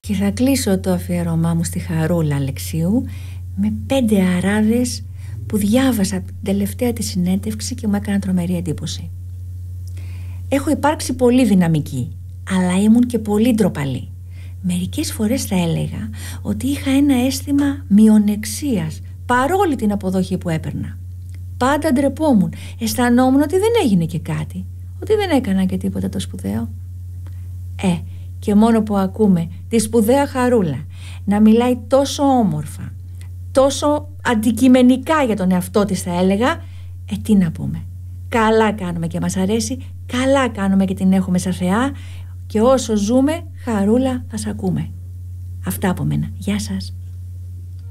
Και θα κλείσω το αφιέρωμά μου στη Χαρούλα Αλεξίου με 5 αράδες που διάβασα την τελευταία τη συνέντευξη και μου έκαναν τρομερή εντύπωση. Έχω υπάρξει πολύ δυναμική, αλλά ήμουν και πολύ ντροπαλή. Μερικές φορές θα έλεγα ότι είχα ένα αίσθημα μειονεξίας παρόλη την αποδοχή που έπαιρνα. Πάντα ντρεπόμουν, αισθανόμουν ότι δεν έγινε και κάτι, ότι δεν έκανα και τίποτα το σπουδαίο. Και μόνο που ακούμε τη σπουδαία Χαρούλα να μιλάει τόσο όμορφα, τόσο αντικειμενικά για τον εαυτό της, θα έλεγα, τι να πούμε. Καλά κάνουμε και μας αρέσει, καλά κάνουμε και την έχουμε σαν θεά, και όσο ζούμε, Χαρούλα, θα σ' ακούμε. Αυτά από μένα. Γεια σας.